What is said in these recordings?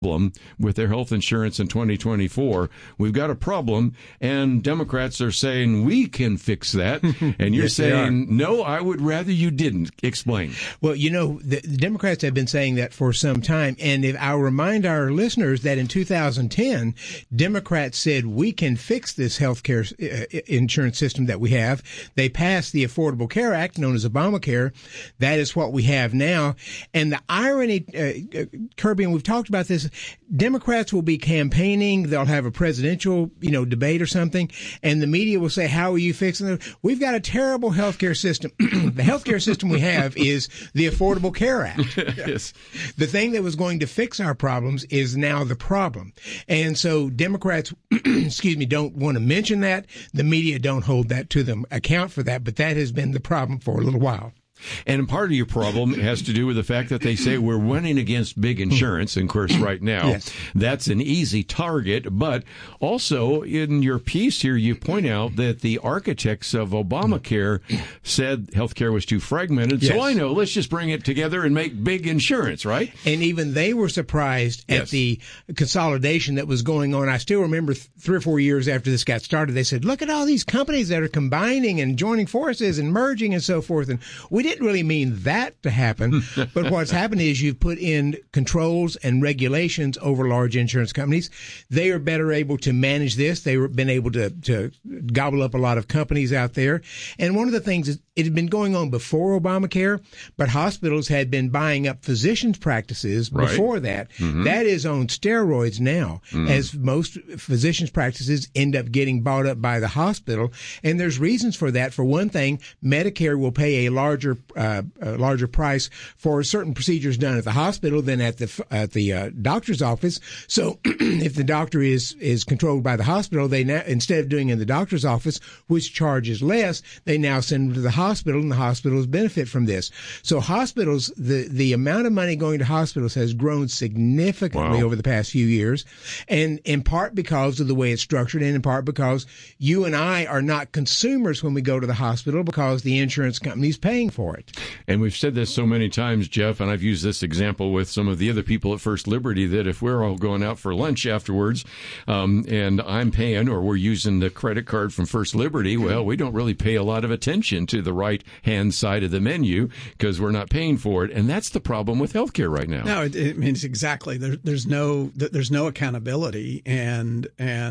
problem with their health insurance in 2024. We've got a problem, and Democrats are saying we can fix that. And you're Yes, saying, no, I would rather you didn't. Explain. Well, the Democrats have been saying that for some time. And if I'll remind our listeners that in 2010, Democrats said we can fix this health care insurance system that we have. They passed the Affordable Care Act, known as Obamacare. That is what we have now. And the irony, Kirby, and we've talked about this, Democrats will be campaigning. They'll have a presidential, debate or something, and the media will say, how are you fixing it? We've got a terrible healthcare system. The healthcare system we have is the Affordable Care Act. Yes. The thing that was going to fix our problems is now the problem. And so Democrats, don't want to mention that. The media don't hold that to them, account for that, but that has been the problem for a little while. And part of your problem has to do with the fact that they say we're running against big insurance. And of course, right now, yes, that's an easy target. But also in your piece here, you point out that the architects of Obamacare said healthcare was too fragmented. Yes. So I know, let's just bring it together and make big insurance, right? And even they were surprised at the consolidation that was going on. I still remember 3 or 4 years after this got started, they said, look at all these companies that are combining and joining forces and merging and so forth. And we didn't really mean that to happen. But what's happened is you've put in controls and regulations over large insurance companies. They are better able to manage this. They've been able to gobble up a lot of companies out there. And one of the things is, it had been going on before Obamacare, but hospitals had been buying up physicians' practices before that. Mm-hmm. That is on steroids now, as most physicians' practices end up getting bought up by the hospital. And there's reasons for that. For one thing, Medicare will pay a larger price for certain procedures done at the hospital than at the doctor's office. So if the doctor is controlled by the hospital, they now, instead of doing it in the doctor's office, which charges less, they now send them to the hospital, and the hospitals benefit from this. So hospitals, the amount of money going to hospitals has grown significantly over the past few years, and in part because of the way it's structured, and in part because you and I are not consumers when we go to the hospital because the insurance company's paying for it. And we've said this so many times, Jeff, and I've used this example with some of the other people at First Liberty, that if we're all going out for lunch afterwards and I'm paying, or we're using the credit card from First Liberty, well, we don't really pay a lot of attention to the right-hand side of the menu because we're not paying for it. And that's the problem with healthcare right now. No, it means exactly. There's no accountability and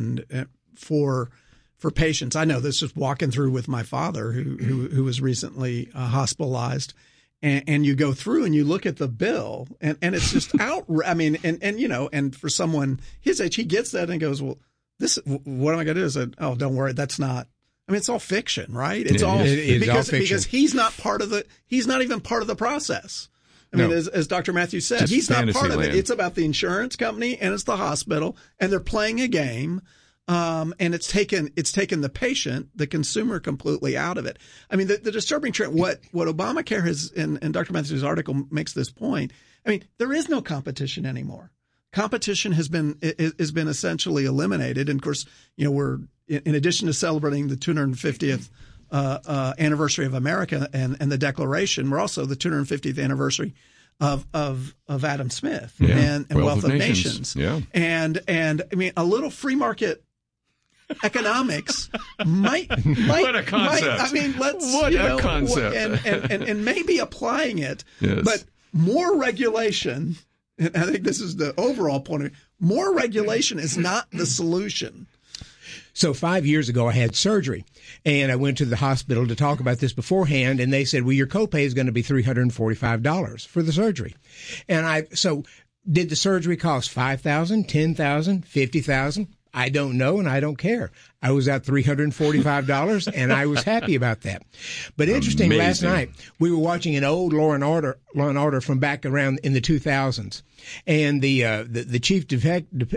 for patients. I know this is walking through with my father who was recently hospitalized, and you go through and you look at the bill and it's just out. I mean, and for someone his age, he gets that and goes, well, what am I going to do? I said, oh, don't worry. That's not, I mean, it's all fiction, right? It's all fiction. Because he's not even part of the process. I mean, as Dr. Matthews said, just he's not part of it. land. It's about the insurance company and it's the hospital, and they're playing a game. And it's taken the patient, the consumer, completely out of it. I mean, the disturbing trend, what Obamacare has, and Dr. Matthews' article makes this point. I mean, there is no competition anymore. Competition has been essentially eliminated. And of course, we're, in addition to celebrating the 250th anniversary of America and the Declaration, we're also the 250th anniversary of Adam Smith and Wealth of Nations. Yeah. And I mean, a little free market economics might what a concept. A concept. And maybe applying it, yes. But more regulation, and I think this is the overall point of it, more regulation is not the solution. So 5 years ago, I had surgery, and I went to the hospital to talk about this beforehand, and they said, well, your copay is going to be $345 for the surgery. And so did the surgery cost $5,000, $10,000, $50,000? I don't know, and I don't care. I was at $345, and I was happy about that. But interesting, last night we were watching an old Law and Order from back around in the 2000s, and the chief detective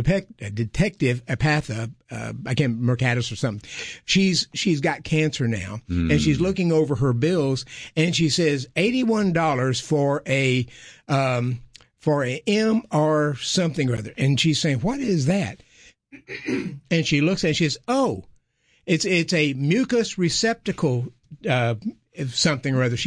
Apatha, I can't Mercatus or something. She's got cancer now, and she's looking over her bills, and she says $81 for a MR something or other, and she's saying, what is that? And she looks at it and she says, oh, it's a mucus receptacle something or other. She said,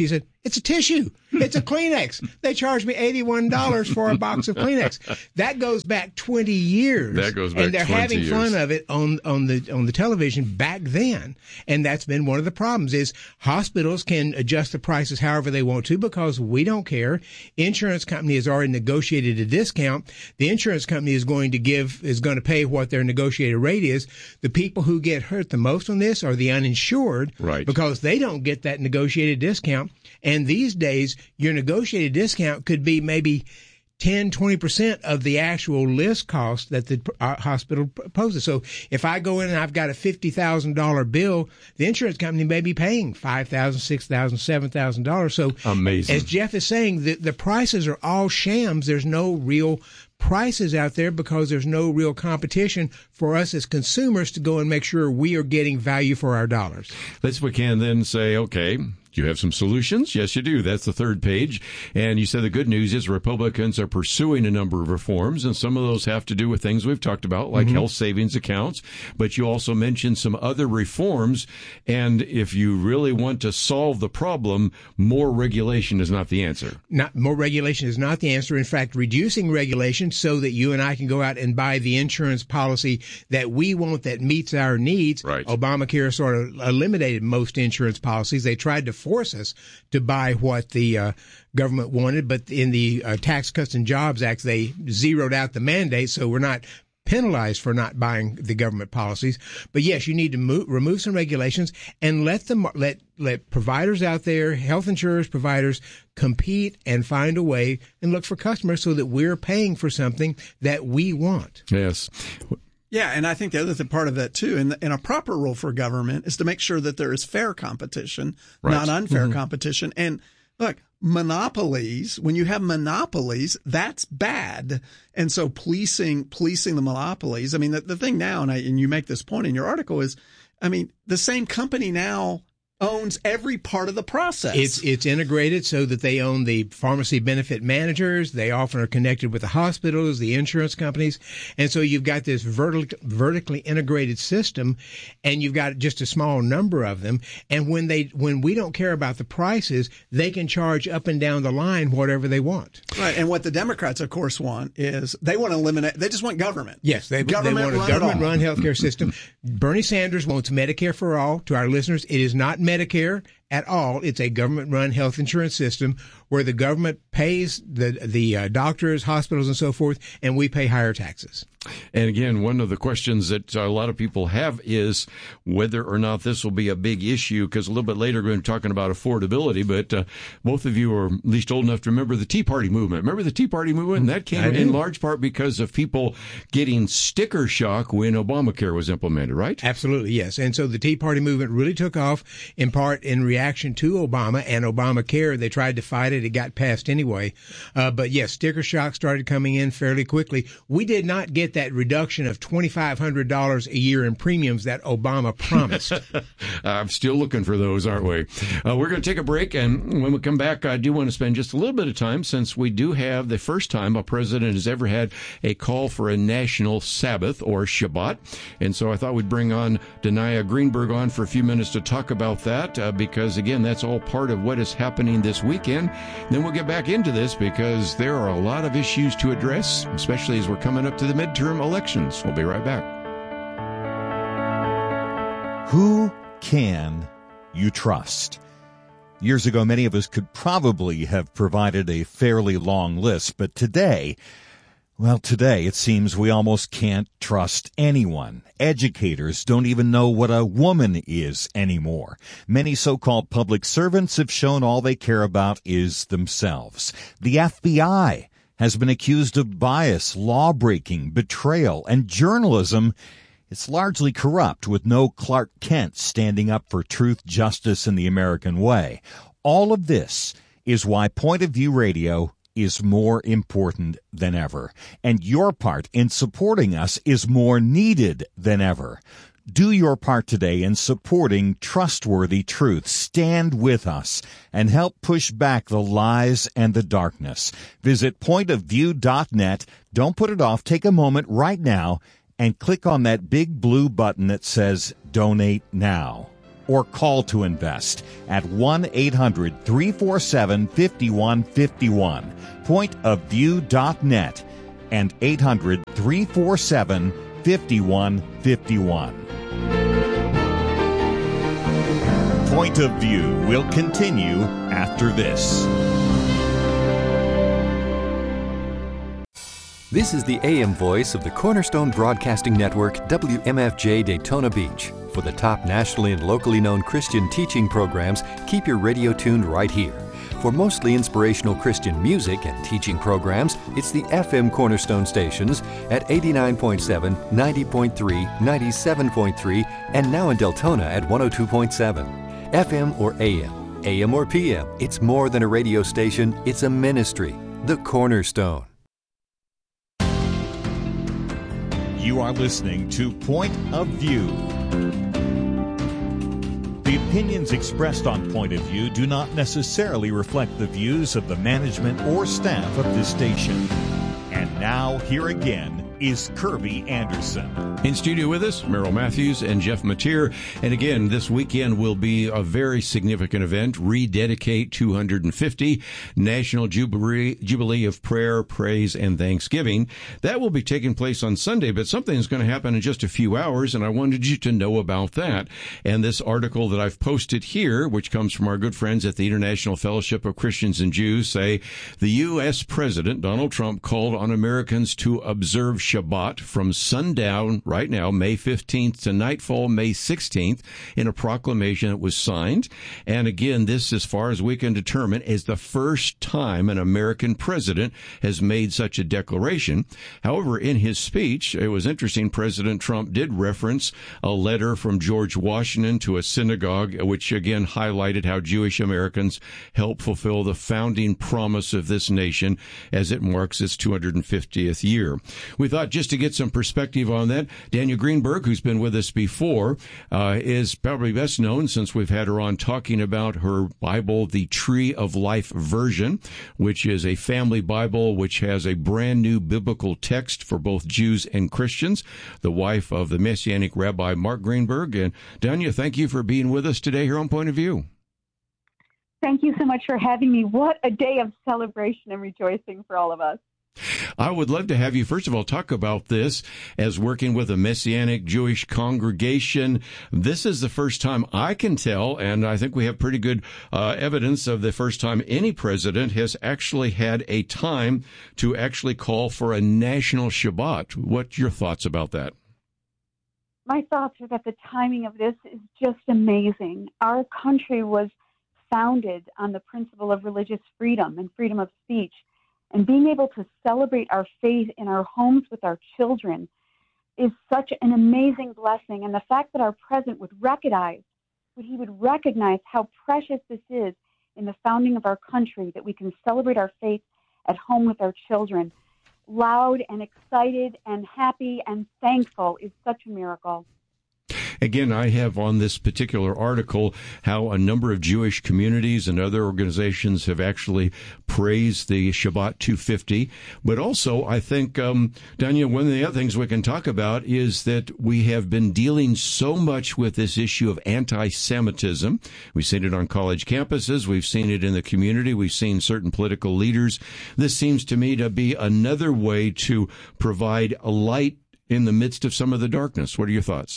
It's a tissue. It's a Kleenex. They charged me $81 for a box of Kleenex. That goes back 20 years. That goes back 20 years. And they're having fun of it on the television back then. And that's been one of the problems is hospitals can adjust the prices however they want to because we don't care. Insurance company has already negotiated a discount. The insurance company is going to pay what their negotiated rate is. The people who get hurt the most on this are the uninsured, right? Because they don't get that negotiated discount. And these days, your negotiated discount could be maybe 10, 20% of the actual list cost that the hospital poses. So if I go in and I've got a $50,000 bill, the insurance company may be paying $5,000, $6,000, $7,000. So amazing. As Jeff is saying, the prices are all shams. There's no real prices out there because there's no real competition for us as consumers to go and make sure we are getting value for our dollars. Let's we can then say, okay, do you have some solutions? Yes, you do. That's the third page. And you said the good news is Republicans are pursuing a number of reforms, and some of those have to do with things we've talked about, like health savings accounts. But you also mentioned some other reforms. And if you really want to solve the problem, more regulation is not the answer. More regulation is not the answer. In fact, reducing regulation so that you and I can go out and buy the insurance policy that we want that meets our needs. Right. Obamacare sort of eliminated most insurance policies. They tried to force us to buy what the government wanted, but in the Tax Cuts and Jobs Act, they zeroed out the mandate, so we're not penalized for not buying the government policies. But yes, you need to remove some regulations and let providers out there, health insurers, providers, compete and find a way and look for customers so that we're paying for something that we want. Yes. Yeah, and I think the other part of that, too, and a proper role for government is to make sure that there is fair competition, not unfair competition. And look, monopolies, when you have monopolies, that's bad. And so policing the monopolies, I mean, the thing now, and you make this point in your article is, I mean, the same company now owns every part of the process. It's integrated so that they own the pharmacy benefit managers. They often are connected with the hospitals, the insurance companies. And so you've got this vertically integrated system, and you've got just a small number of them. And when we don't care about the prices, they can charge up and down the line whatever they want. Right. And what the Democrats, of course, want is they want to eliminate, they just want government. Yes. They want a government-run healthcare system. Bernie Sanders wants Medicare for all. To our listeners, it is not Medicare at all. It's a government-run health insurance system where the government pays the doctors, hospitals, and so forth, and we pay higher taxes. And again, one of the questions that a lot of people have is whether or not this will be a big issue, because a little bit later we're going to be talking about affordability, but both of you are at least old enough to remember the Tea Party movement. Remember the Tea Party movement? And that came in large part because of people getting sticker shock when Obamacare was implemented, right? Absolutely, yes. And so the Tea Party movement really took off in part in reaction to Obama and Obamacare. They tried to fight it. It got passed anyway. But yes, sticker shock started coming in fairly quickly. We did not get that reduction of $2,500 a year in premiums that Obama promised. I'm still looking for those, aren't we? We're going to take a break, and when we come back, I do want to spend just a little bit of time, since we do have the first time a president has ever had a call for a national Sabbath or Shabbat. And so I thought we'd bring on Dania Greenberg on for a few minutes to talk about that, because, again, that's all part of what is happening this weekend. Then we'll get back into this because there are a lot of issues to address, especially as we're coming up to the midterm elections. We'll be right back. Who can you trust? Years ago, many of us could probably have provided a fairly long list, but today it seems we almost can't trust anyone. Educators don't even know what a woman is anymore. Many so-called public servants have shown all they care about is themselves. The FBI has been accused of bias, law-breaking, betrayal, and journalism. It's largely corrupt, with no Clark Kent standing up for truth, justice, and the American way. All of this is why Point of View Radio is more important than ever, and your part in supporting us is more needed than ever. Do your part today in supporting trustworthy truth. Stand with us and help push back the lies and the darkness. Visit pointofview.net. Don't put it off. Take a moment right now and click on that big blue button that says Donate Now. or call to invest at 1-800-347-5151, pointofview.net, and 800-347-5151. Point of View will continue after this. This is the AM voice of the Cornerstone Broadcasting Network, WMFJ Daytona Beach. For the top nationally and locally known Christian teaching programs, keep your radio tuned right here. For mostly inspirational Christian music and teaching programs, it's the FM Cornerstone stations at 89.7, 90.3, 97.3, and now in Deltona at 102.7. FM or AM or PM, it's more than a radio station, it's a ministry. The Cornerstone. You are listening to Point of View. The opinions expressed on Point of View do not necessarily reflect the views of the management or staff of this station. And now, here again, is Kirby Anderson. In studio with us, Merrill Matthews and Jeff Mateer. And again, this weekend will be a very significant event, Rededicate 250, National Jubilee of Prayer, Praise, and Thanksgiving. That will be taking place on Sunday, but something is going to happen in just a few hours, and I wanted you to know about that. And this article that I've posted here, which comes from our good friends at the International Fellowship of Christians and Jews, say the U.S. President, Donald Trump, called on Americans to observe Shabbat from sundown right now, May 15th, to nightfall, May 16th, in a proclamation that was signed. And again, this, as far as we can determine, is the first time an American president has made such a declaration. However, in his speech, it was interesting, President Trump did reference a letter from George Washington to a synagogue, which again highlighted how Jewish Americans helped fulfill the founding promise of this nation as it marks its 250th year. We thought just to get some perspective on that, Daniel Greenberg, who's been with us before, is probably best known since we've had her on talking about her Bible, the Tree of Life version, which is a family Bible which has a brand new biblical text for both Jews and Christians, the wife of the Messianic Rabbi Mark Greenberg. And Daniel, thank you for being with us today here on Point of View. Thank you so much for having me. What a day of celebration and rejoicing for all of us. I would love to have you, first of all, talk about this as working with a Messianic Jewish congregation. This is the first time I can tell, and I think we have pretty good evidence of the first time any president has actually had a time to actually call for a national Shabbat. What's your thoughts about that? My thoughts are that the timing of this is just amazing. Our country was founded on the principle of religious freedom and freedom of speech. And being able to celebrate our faith in our homes with our children is such an amazing blessing. And the fact that our president would recognize how precious this is in the founding of our country, that we can celebrate our faith at home with our children, loud and excited and happy and thankful, is such a miracle. Again, I have on this particular article how a number of Jewish communities and other organizations have actually praised the Shabbat 250. But also, I think, Daniel, one of the other things we can talk about is that we have been dealing so much with this issue of anti-Semitism. We've seen it on college campuses. We've seen it in the community. We've seen certain political leaders. This seems to me to be another way to provide a light in the midst of some of the darkness. What are your thoughts?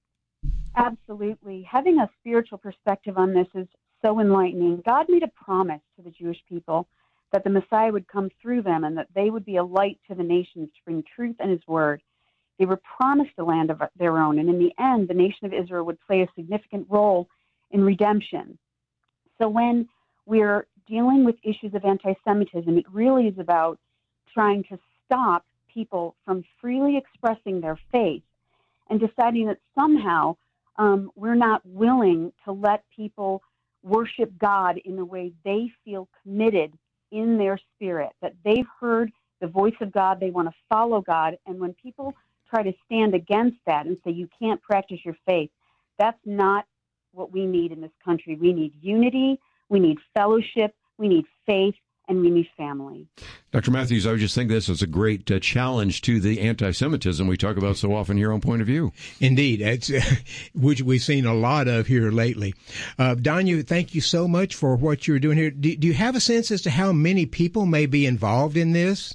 Absolutely. Having a spiritual perspective on this is so enlightening. God made a promise to the Jewish people that the Messiah would come through them and that they would be a light to the nations to bring truth and his word. They were promised a land of their own, and in the end, the nation of Israel would play a significant role in redemption. So when we're dealing with issues of anti-Semitism, it really is about trying to stop people from freely expressing their faith and deciding that somehow we're not willing to let people worship God in the way they feel committed in their spirit, that they've heard the voice of God, they want to follow God, and when people try to stand against that and say you can't practice your faith, that's not what we need in this country. We need unity, we need fellowship, we need faith, and we need family. Dr. Matthews, I would just think this is a great challenge to the anti-Semitism we talk about so often here on Point of View. Indeed, it's, which we've seen a lot of here lately. Danya, thank you so much for what you're doing here. Do you have a sense as to how many people may be involved in this?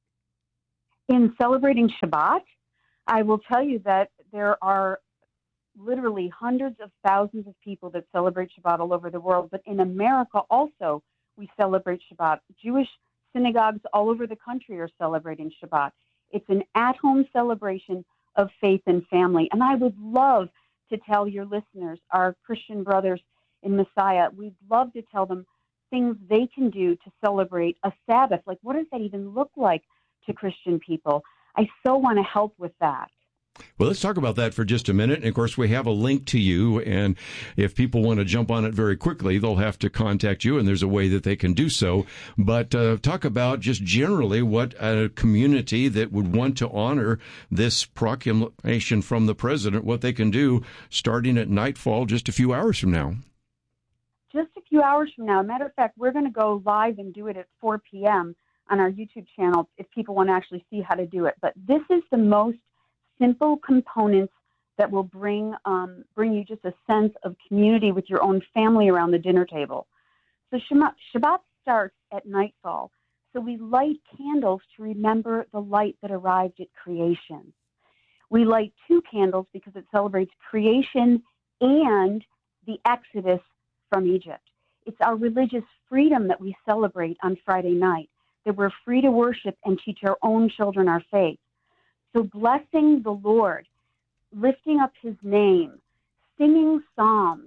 In celebrating Shabbat, I will tell you that there are literally hundreds of thousands of people that celebrate Shabbat all over the world. But in America also, we celebrate Shabbat. Jewish synagogues all over the country are celebrating Shabbat. It's an at-home celebration of faith and family. And I would love to tell your listeners, our Christian brothers in Messiah, we'd love to tell them things they can do to celebrate a Sabbath. Like, what does that even look like to Christian people? I so want to help with that. Well, let's talk about that for just a minute. And of course, we have a link to you. And if people want to jump on it very quickly, they'll have to contact you. And there's a way that they can do so. But talk about just generally what a community that would want to honor this proclamation from the president, what they can do starting at nightfall just a few hours from now. Just a few hours from now. Matter of fact, we're going to go live and do it at 4 p.m. on our YouTube channel if people want to actually see how to do it. But this is the most simple components that will bring you just a sense of community with your own family around the dinner table. So Shabbat starts at nightfall. So we light candles to remember the light that arrived at creation. We light 2 candles because it celebrates creation and the Exodus from Egypt. It's our religious freedom that we celebrate on Friday night, that we're free to worship and teach our own children our faith. So blessing the Lord, lifting up his name, singing psalms,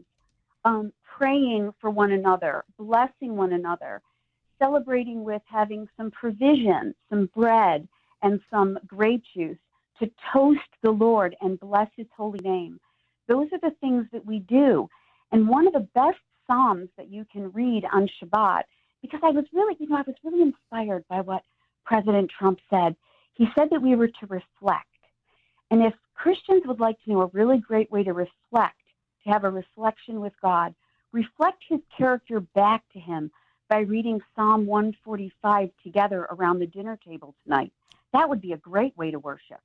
praying for one another, blessing one another, celebrating with having some provision, some bread, and some grape juice to toast the Lord and bless his holy name. Those are the things that we do. And one of the best psalms that you can read on Shabbat, because I was really inspired by what President Trump said. He said that we were to reflect. And if Christians would like to know a really great way to reflect, to have a reflection with God, reflect his character back to him by reading Psalm 145 together around the dinner table tonight. That would be a great way to worship.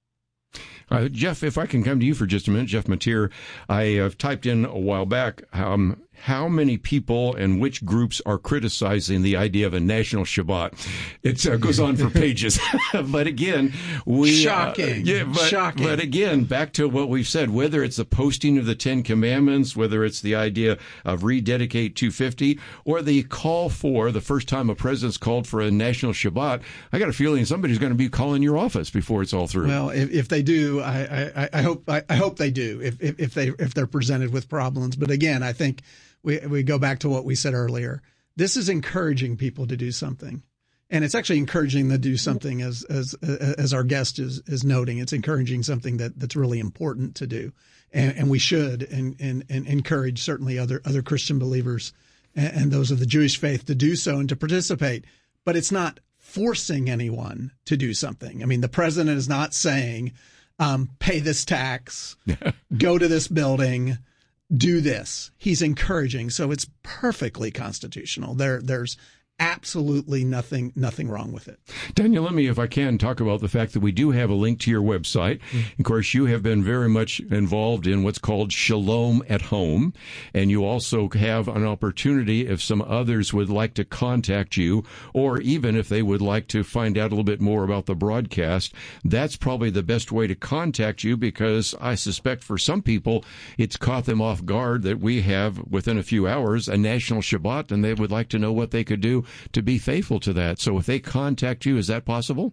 Jeff, if I can come to you for just a minute, Jeff Mateer, I typed in a while back how many people and which groups are criticizing the idea of a national Shabbat. It goes on for pages. But again, Shocking. Shocking. But again, back to what we've said, whether it's the posting of the 10 Commandments, whether it's the idea of rededicate 250, or the call for the first time a president's called for a national Shabbat, I got a feeling somebody's going to be calling your office before it's all through. Well, if they do, I hope they do. If they're presented with problems, but again, I think we go back to what we said earlier. This is encouraging people to do something, and it's actually encouraging them to do something as our guest is noting. It's encouraging something that's really important to do, and we should and encourage certainly other Christian believers and those of the Jewish faith to do so and to participate. But it's not forcing anyone to do something. I mean, the president is not saying, pay this tax, go to this building, do this. He's encouraging. So it's perfectly constitutional. There's absolutely nothing wrong with it. Daniel, let me, if I can, talk about the fact that we do have a link to your website. Of course, you have been very much involved in what's called Shalom at Home, and you also have an opportunity if some others would like to contact you, or even if they would like to find out a little bit more about the broadcast. That's probably the best way to contact you, because I suspect for some people it's caught them off guard that we have, within a few hours, a national Shabbat, and they would like to know what they could do to be faithful to that. So if they contact you, is that possible?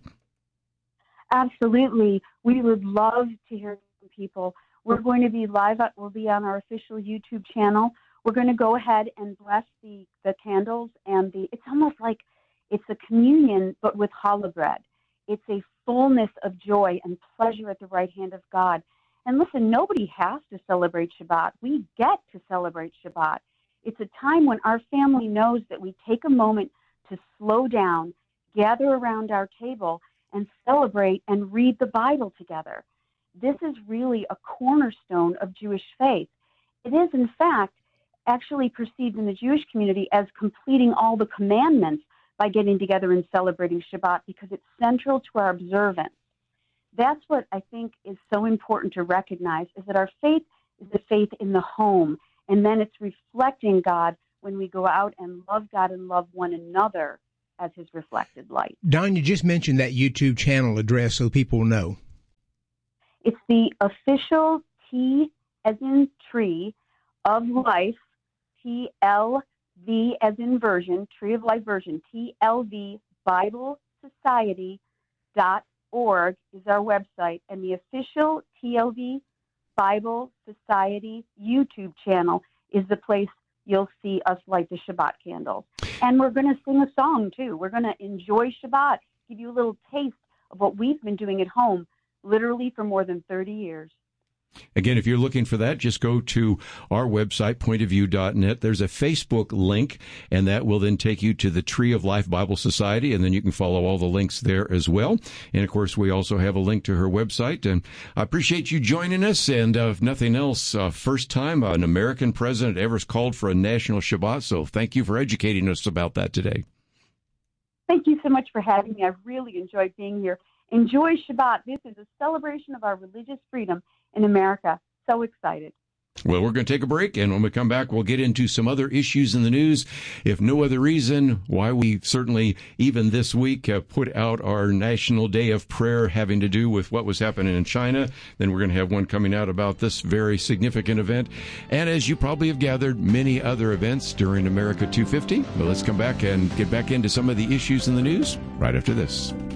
Absolutely. We would love to hear from people. We're going to be live. We'll be on our official YouTube channel. We're going to go ahead and bless the candles, and it's almost like it's a communion, but with challah bread. It's a fullness of joy and pleasure at the right hand of God. And listen, nobody has to celebrate Shabbat. We get to celebrate Shabbat. It's a time when our family knows that we take a moment to slow down, gather around our table, and celebrate and read the Bible together. This is really a cornerstone of Jewish faith. It is, in fact, actually perceived in the Jewish community as completing all the commandments, by getting together and celebrating Shabbat because it's central to our observance. That's what I think is so important to recognize, is that our faith is the faith in the home, and then it's reflecting God when we go out and love God and love one another as his reflected light. Don, you just mentioned that YouTube channel address so people know. It's the official T as in tree of life, TLV as in version, Tree of Life version, TLV Bible Society.org is our website, and the official TLV Bible Society YouTube channel is the place you'll see us light the Shabbat candles. And we're going to sing a song, too. We're going to enjoy Shabbat, give you a little taste of what we've been doing at home, literally for more than 30 years. Again, if you're looking for that, just go to our website, pointofview.net. There's a Facebook link, and that will then take you to the Tree of Life Bible Society, and then you can follow all the links there as well. And, of course, we also have a link to her website. And I appreciate you joining us. And if nothing else, first time an American president ever called for a national Shabbat, so thank you for educating us about that today. Thank you so much for having me. I've really enjoyed being here. Enjoy Shabbat. This is a celebration of our religious freedom in America. So excited. Well, we're going to take a break, and when we come back, we'll get into some other issues in the news. If no other reason, why we certainly, even this week, put out our National Day of Prayer having to do with what was happening in China. Then we're going to have one coming out about this very significant event. And as you probably have gathered, many other events during America 250. But let's come back and get back into some of the issues in the news right after this.